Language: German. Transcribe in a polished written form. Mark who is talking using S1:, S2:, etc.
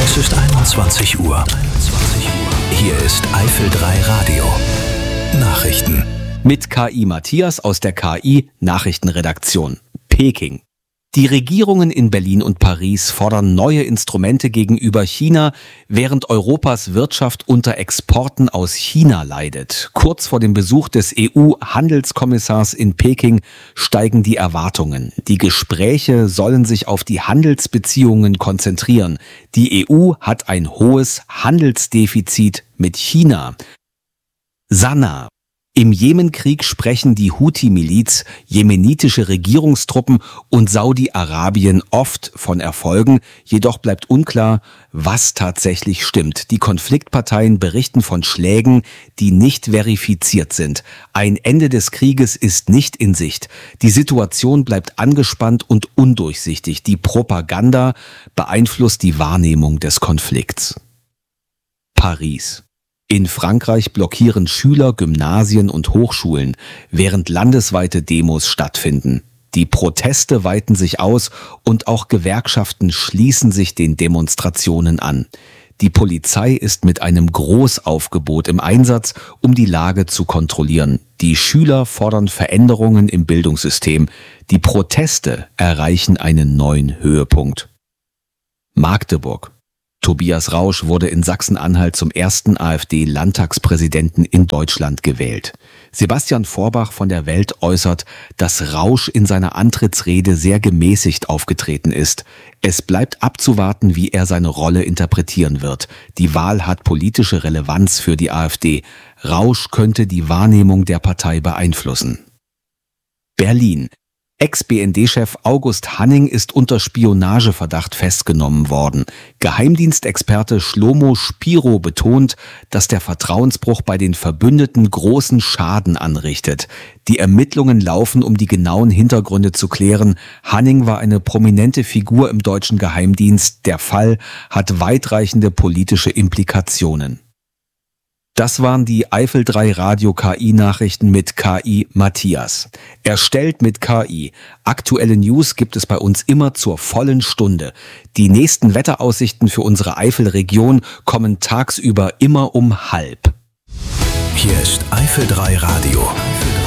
S1: Es ist 21 Uhr. Hier ist Eifel 3 Radio. Nachrichten.
S2: Mit KI Matthias aus der KI Nachrichtenredaktion. Peking. Die Regierungen in Berlin und Paris fordern neue Instrumente gegenüber China, während Europas Wirtschaft unter Exporten aus China leidet. Kurz vor dem Besuch des EU-Handelskommissars in Peking steigen die Erwartungen. Die Gespräche sollen sich auf die Handelsbeziehungen konzentrieren. Die EU hat ein hohes Handelsdefizit mit China. Sanaa. Im Jemenkrieg sprechen die Houthi-Miliz, jemenitische Regierungstruppen und Saudi-Arabien oft von Erfolgen, jedoch bleibt unklar, was tatsächlich stimmt. Die Konfliktparteien berichten von Schlägen, die nicht verifiziert sind. Ein Ende des Krieges ist nicht in Sicht. Die Situation bleibt angespannt und undurchsichtig. Die Propaganda beeinflusst die Wahrnehmung des Konflikts. Paris. In Frankreich blockieren Schüler Gymnasien und Hochschulen, während landesweite Demos stattfinden. Die Proteste weiten sich aus und auch Gewerkschaften schließen sich den Demonstrationen an. Die Polizei ist mit einem Großaufgebot im Einsatz, um die Lage zu kontrollieren. Die Schüler fordern Veränderungen im Bildungssystem. Die Proteste erreichen einen neuen Höhepunkt. Magdeburg. Tobias Rausch wurde in Sachsen-Anhalt zum ersten AfD-Landtagspräsidenten in Deutschland gewählt. Sebastian Vorbach von der Welt äußert, dass Rausch in seiner Antrittsrede sehr gemäßigt aufgetreten ist. Es bleibt abzuwarten, wie er seine Rolle interpretieren wird. Die Wahl hat politische Relevanz für die AfD. Rausch könnte die Wahrnehmung der Partei beeinflussen. Berlin. Ex-BND-Chef August Hanning ist unter Spionageverdacht festgenommen worden. Geheimdienstexperte Shlomo Spiro betont, dass der Vertrauensbruch bei den Verbündeten großen Schaden anrichtet. Die Ermittlungen laufen, um die genauen Hintergründe zu klären. Hanning war eine prominente Figur im deutschen Geheimdienst. Der Fall hat weitreichende politische Implikationen. Das waren die Eifel 3 Radio KI-Nachrichten mit KI Matthias. Erstellt mit KI. Aktuelle News gibt es bei uns immer zur vollen Stunde. Die nächsten Wetteraussichten für unsere Eifelregion kommen tagsüber immer um 12:30.
S1: Hier ist Eifel 3 Radio.